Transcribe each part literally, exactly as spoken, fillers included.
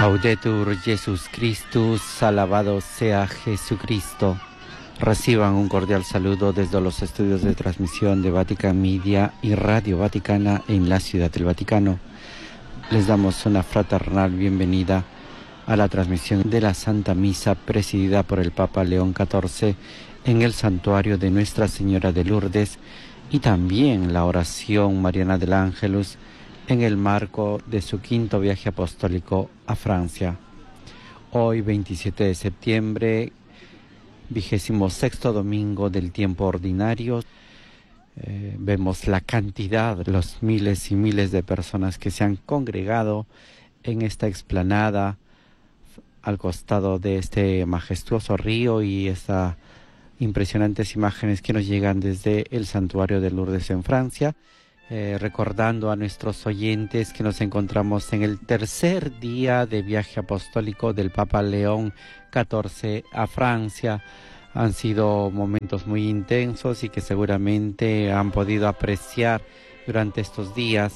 Laudetur Jesus Christus, alabado sea Jesucristo. Reciban un cordial saludo desde los estudios de transmisión de Vatican Media y Radio Vaticana en la Ciudad del Vaticano. Les damos una fraternal bienvenida a la transmisión de la Santa Misa presidida por el Papa León catorce en el santuario de Nuestra Señora de Lourdes y también la oración mariana del Ángelus en el marco de su quinto viaje apostólico a Francia. Hoy, veintisiete de septiembre, vigésimo sexto domingo del tiempo ordinario, eh, vemos la cantidad, los miles y miles de personas que se han congregado en esta explanada al costado de este majestuoso río y estas impresionantes imágenes que nos llegan desde el santuario de Lourdes en Francia. Eh, recordando a nuestros oyentes que nos encontramos en el tercer día de viaje apostólico del Papa León catorce a Francia. Han sido momentos muy intensos y que seguramente han podido apreciar durante estos días.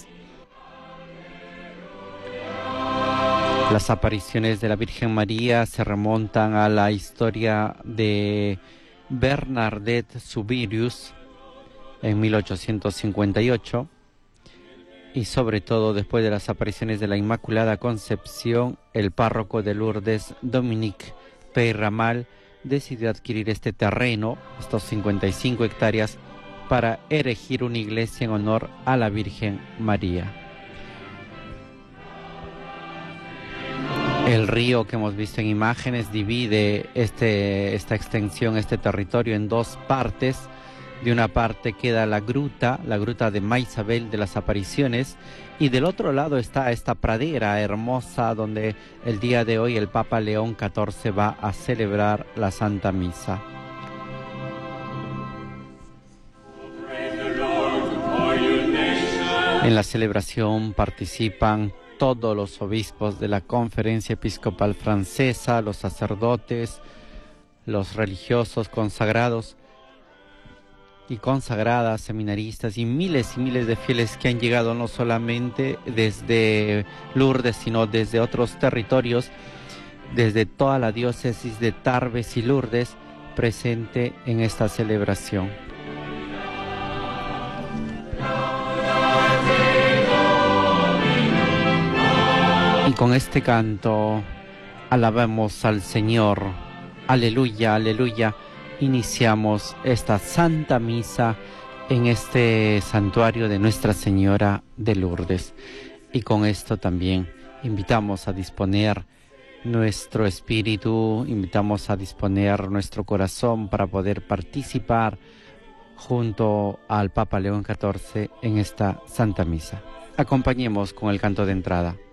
Las apariciones de la Virgen María se remontan a la historia de Bernadette Soubirous en mil ochocientos cincuenta y ocho, y sobre todo después de las apariciones de la Inmaculada Concepción, el párroco de Lourdes, Dominique Peyramal, decidió adquirir este terreno, estos cincuenta y cinco hectáreas, para erigir una iglesia en honor a la Virgen María. El río que hemos visto en imágenes divide este, esta extensión, este territorio en dos partes. De una parte queda la gruta, la gruta de Maisabel de las Apariciones, y del otro lado está esta pradera hermosa donde el día de hoy el Papa León catorce va a celebrar la Santa Misa. En la celebración participan todos los obispos de la Conferencia Episcopal Francesa, los sacerdotes, los religiosos consagrados y consagradas, seminaristas y miles y miles de fieles que han llegado no solamente desde Lourdes, sino desde otros territorios, desde toda la diócesis de Tarbes y Lourdes, presente en esta celebración. Y con este canto alabamos al Señor. Aleluya, aleluya. Iniciamos esta Santa Misa en este santuario de Nuestra Señora de Lourdes. Y con esto también invitamos a disponer nuestro espíritu, invitamos a disponer nuestro corazón para poder participar junto al Papa León catorce en esta Santa Misa. Acompañemos con el canto de entrada.